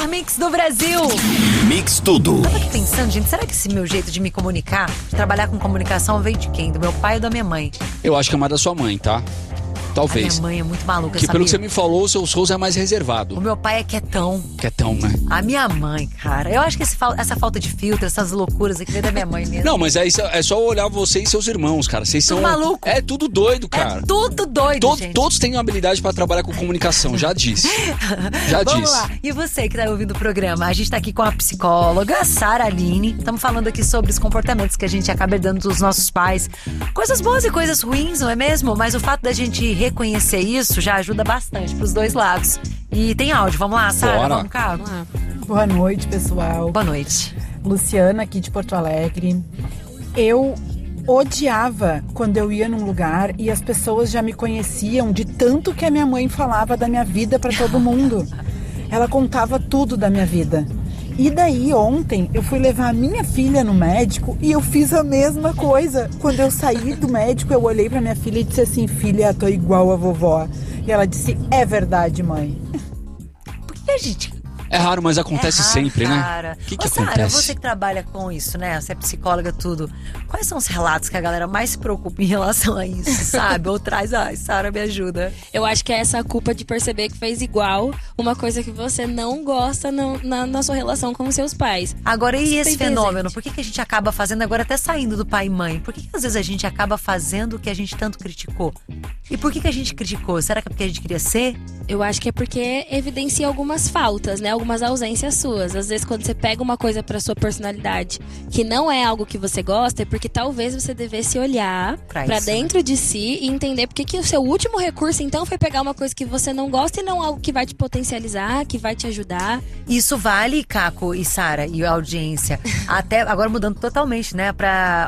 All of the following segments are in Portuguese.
melhor mix do Brasil. Mix Tudo. Tava aqui pensando, gente, será que esse meu jeito de me comunicar, de trabalhar com comunicação, veio de quem? Do meu pai ou da minha mãe? Eu acho que é mais da sua mãe, tá? A Talvez. minha mãe é muito maluca, Porque pelo que você me falou, o seu Souza é mais O reservado. meu pai é quietão. Quietão, né? A minha mãe, cara, eu acho que essa falta de filtro, essas loucuras aqui veio da minha mãe mesmo. Não, mas aí é só olhar você e seus irmãos, cara. Vocês são... maluco. É tudo doido, cara. É tudo doido, gente. Todos têm uma habilidade pra trabalhar com comunicação, já disse. Vamos lá. E você que tá ouvindo o programa, a gente tá aqui com a psicóloga Sara Aline. Estamos falando aqui sobre os comportamentos que a gente acaba herdando dos nossos pais. Coisas boas e coisas ruins, não é mesmo? Mas o fato da gente reconhecer isso já ajuda bastante pros dois lados. E tem áudio, vamos lá, Sara? Bora. Vamos cá? Vamos lá. Boa noite, pessoal. Boa noite. Luciana, aqui de Porto Alegre. Eu odiava quando eu ia num lugar e as pessoas já me conheciam de tanto que a minha mãe falava da minha vida pra todo mundo. Ela contava tudo da minha vida. E daí ontem eu fui levar a minha filha no médico e eu fiz a mesma coisa. Quando eu saí do médico, eu olhei pra minha filha e disse assim: filha, tô igual a vovó. E ela disse: é verdade, mãe. Por que a gente... É raro, mas acontece sempre, cara. né? O que Sara, acontece? você que trabalha com isso, né? Você é psicóloga, tudo. Quais são os relatos que a galera mais se preocupa em relação a isso, sabe? Ou traz, ai, Sara, me ajuda. Eu acho que é essa culpa de perceber que fez igual uma coisa que você não gosta na sua relação com os seus pais. Agora, e esse Tem fenômeno? presente. Por que a gente acaba fazendo, agora até saindo do pai e mãe? Por que às vezes a gente acaba fazendo o que a gente tanto criticou? E por que a gente criticou? Será que é porque a gente queria ser? Eu acho que é porque evidencia algumas faltas, né? Algumas ausências suas. Às vezes, quando você pega uma coisa pra sua personalidade que não é algo que você gosta, é porque talvez você devesse olhar Pra pra isso, dentro de si e entender porque que o seu último recurso, então, foi pegar uma coisa que você não gosta e não algo que vai te potencializar, que vai te ajudar. Isso vale, Caco e Sara e a audiência. Até agora mudando totalmente, né?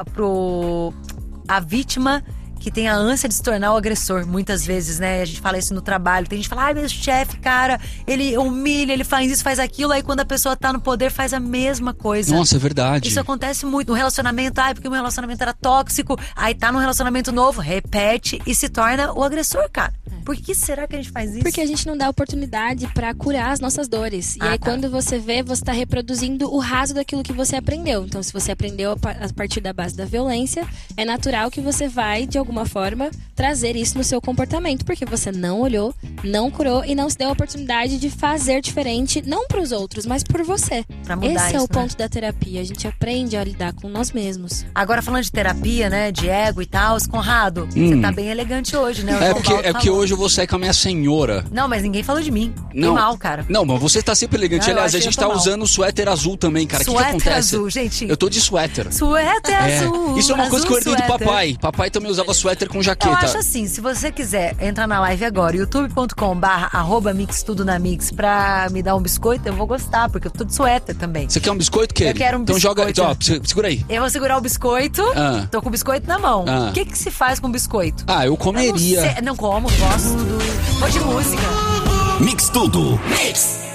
A vítima que tem a ânsia de se tornar o agressor, muitas vezes, né? A gente fala isso no trabalho. Tem gente que fala, ai, meu chefe, cara, ele humilha, ele faz isso, faz aquilo. Aí quando a pessoa tá no poder, faz a mesma coisa. Nossa, é verdade. Isso acontece muito no relacionamento. Ai, porque o meu relacionamento era tóxico. Aí tá num relacionamento novo, repete e se torna o agressor, cara. Por que será que a gente faz isso? Porque a gente não dá oportunidade pra curar as nossas dores. E aí, quando você vê, você tá reproduzindo o raso daquilo que você aprendeu. Então, se você aprendeu a partir da base da violência, é natural que você vai, de alguma forma, trazer isso no seu comportamento. Porque você não olhou, não curou e não se deu a oportunidade de fazer diferente, não pros outros, mas por você. Pra mudar Esse é isso, o ponto da terapia. A gente aprende a lidar com nós mesmos. Agora, falando de terapia, né? De ego e tal, Conrado, você tá bem elegante hoje, né? O João Paulo porque falou. hoje eu vou sair com a minha senhora. Não, mas ninguém falou de mim. Não. Que mal, cara. Não, mas você tá sempre elegante. Não, eu Aliás, a achei gente que eu tá tô mal. usando suéter azul também, cara. O que Suéter acontece? azul, gente. Eu tô de suéter. Suéter azul. Isso é uma coisa que eu azul herdei do suéter. papai. Papai também usava suéter com Eu jaqueta. acho assim, se você quiser entrar na live agora, youtube.com/mixtudonamix pra me dar um biscoito, eu vou gostar, porque eu tô de suéter também. Você quer um biscoito, Kelly? Eu quero um então biscoito. joga, ó, segura aí. Eu vou segurar o biscoito, tô com o biscoito na mão. Ah. O que se faz com biscoito? Eu comeria. Não como, gosto. Vou de música. Mix Tudo. Mix.